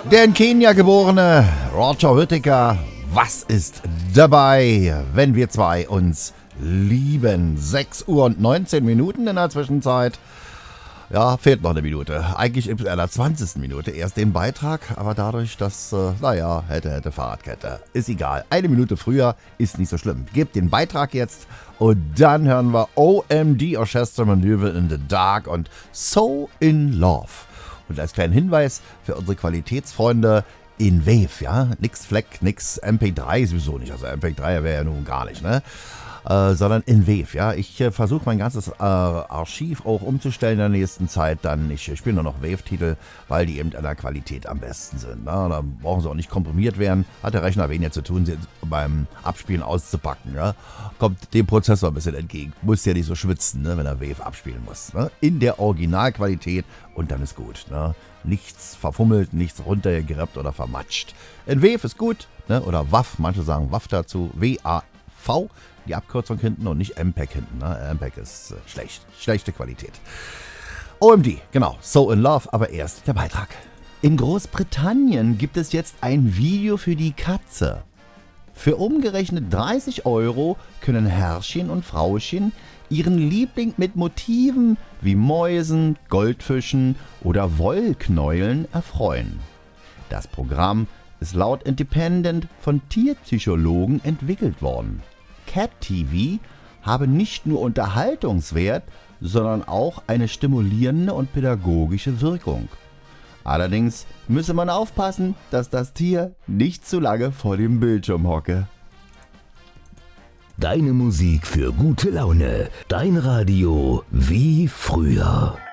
Der in Kenia geborene Roger Whittaker, was ist dabei, wenn wir zwei uns lieben? 6 Uhr und 19 Minuten in der Zwischenzeit. Ja, fehlt noch eine Minute. Eigentlich in der 20. Minute erst den Beitrag, aber dadurch, dass, hätte, Fahrradkette. Ist egal. Eine Minute früher ist nicht so schlimm. Gebt den Beitrag jetzt und dann hören wir OMD Orchestra Maneuver in the Dark und So in Love. Und als kleinen Hinweis für unsere Qualitätsfreunde in Wave, ja, nix Fleck, nix MP3, sowieso nicht, also MP3 wäre ja nun gar nicht, ne? Sondern in Wave, ja. Ich versuche mein ganzes Archiv auch umzustellen in der nächsten Zeit. Dann, ich spiele nur noch Wave-Titel, weil die eben an der Qualität am besten sind. Ne? Da brauchen sie auch nicht komprimiert werden. Hat der Rechner weniger zu tun, sie beim Abspielen auszupacken. Ja? Kommt dem Prozessor ein bisschen entgegen. Muss ja nicht so schwitzen, ne? Wenn er Wave abspielen muss. Ne? In der Originalqualität und dann ist gut. Ne? Nichts verfummelt, nichts runtergegrappt oder vermatscht. In Wave ist gut, ne? Oder WAV, manche sagen WAV dazu, W-A-V. Die Abkürzung hinten und nicht MPEG hinten. Ne? MPEG ist schlecht. Schlechte Qualität. OMD, genau. So in Love, aber erst der Beitrag. In Großbritannien gibt es jetzt ein Video für die Katze. Für umgerechnet 30 € können Herrchen und Frauchen ihren Liebling mit Motiven wie Mäusen, Goldfischen oder Wollknäueln erfreuen. Das Programm ist laut Independent von Tierpsychologen entwickelt worden. Cat TV habe nicht nur Unterhaltungswert, sondern auch eine stimulierende und pädagogische Wirkung. Allerdings müsse man aufpassen, dass das Tier nicht zu lange vor dem Bildschirm hocke. Deine Musik für gute Laune. Dein Radio wie früher.